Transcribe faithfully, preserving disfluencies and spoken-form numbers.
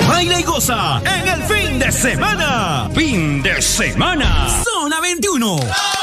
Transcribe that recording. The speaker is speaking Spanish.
Baila y goza en el fin de semana. Fin de semana. Zona veintiuno.